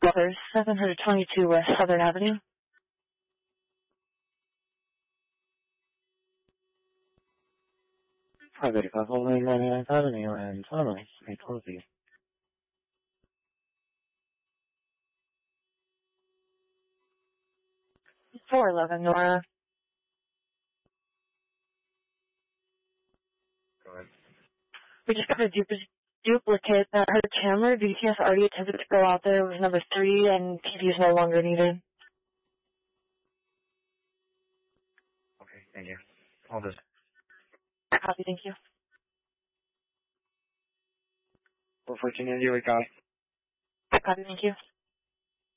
Brothers, 722 West Southern Avenue. 585 Holding 99th Avenue and Sonoma, may close you. 411 Nora. Go ahead. We just got a duplicate that her camera VTS already attempted to go out there with number 3 and TV is no longer needed. Okay, thank you. I'll just... Copy, thank you. 414 India, we got it. Copy, thank you.